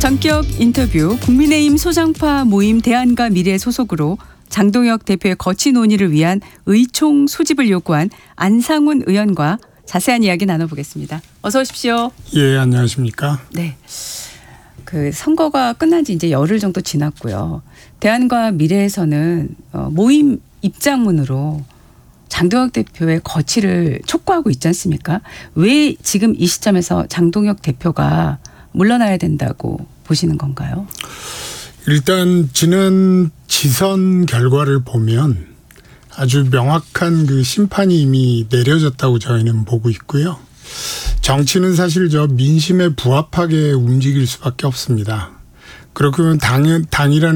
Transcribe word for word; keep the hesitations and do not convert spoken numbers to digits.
전격 인터뷰. 국민의힘 소장파 모임 대안과 미래 소속으로 장동혁 대표의 거취 논의를 위한 의총 소집을 요구한 안상훈 의원과 자세한 이야기 나눠보겠습니다. 어서 오십시오. 예, 안녕하십니까. 네. 그 선거가 끝난 지 이제 열흘 정도 지났고요. 대안과 미래에서는 모임 입장문으로 장동혁 대표의 거취를 촉구하고 있지 않습니까? 왜 지금 이 시점에서 장동혁 대표가 물러나야 된다고 보시는 건가요? 일단 지난 지선 결과를 보면 아주 명확한 그 심판이 이미 내려졌다고 저희는 보고 있고요. 정치는 사실 저 민심에 부합하게 움직일 수밖에 없습니다. 그렇게 보면 당, 당이라는